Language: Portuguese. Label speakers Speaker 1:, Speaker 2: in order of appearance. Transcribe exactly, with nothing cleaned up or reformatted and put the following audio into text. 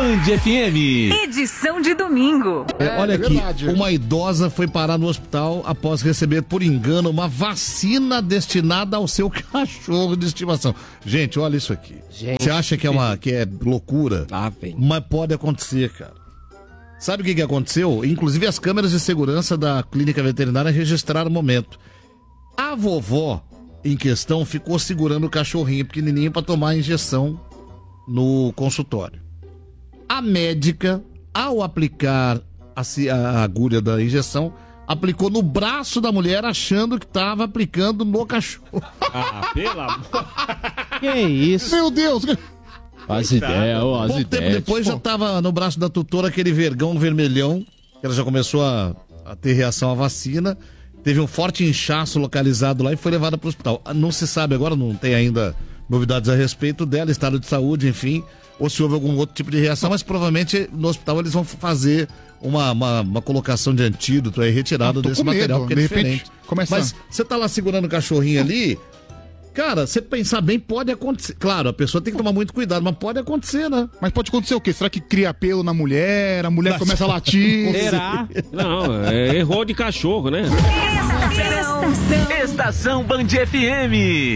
Speaker 1: Band F M.
Speaker 2: Edição de domingo.
Speaker 3: É, olha
Speaker 4: É
Speaker 3: aqui,
Speaker 4: verdade.
Speaker 3: uma idosa foi parar no hospital após receber por engano uma vacina destinada ao seu cachorro de estimação. Gente, olha isso aqui.
Speaker 4: Gente.
Speaker 3: Você acha que é, uma, que é loucura?
Speaker 1: Ah, vem.
Speaker 3: Mas pode acontecer, cara. Sabe o que, que aconteceu? Inclusive as câmeras de segurança da clínica veterinária registraram o momento. A vovó em questão ficou segurando o cachorrinho pequenininho para tomar a injeção no consultório. A médica, ao aplicar a, ci- a agulha da injeção, aplicou no braço da mulher achando que estava aplicando no cachorro.
Speaker 1: Ah, pelo amor.
Speaker 5: Que isso?
Speaker 4: Meu Deus!
Speaker 5: As ideias, ó, as
Speaker 3: Pouco tempo
Speaker 5: ideias.
Speaker 3: depois já estava no braço da tutora aquele vergão vermelhão, que ela já começou a, a ter reação à vacina. Teve um forte inchaço localizado lá e foi levada para o hospital. Não se sabe agora, não tem ainda novidades a respeito dela, estado de saúde, enfim, ou se houve algum outro tipo de reação, mas provavelmente no hospital eles vão fazer uma, uma, uma colocação de antídoto aí retirado
Speaker 4: Ah, tô
Speaker 3: desse
Speaker 4: com medo,
Speaker 3: material, porque é
Speaker 4: de repente
Speaker 3: diferente.
Speaker 4: começa-
Speaker 3: Mas você tá lá segurando o cachorrinho ali, cara, você pensar bem, pode acontecer. Claro, a pessoa tem que tomar muito cuidado, mas pode acontecer, né?
Speaker 4: Mas pode acontecer o quê? Será que cria pelo na mulher, a mulher começa a latir?
Speaker 1: Será? Não, é, errou de cachorro, né?
Speaker 2: Estação.
Speaker 6: Estação Band F M.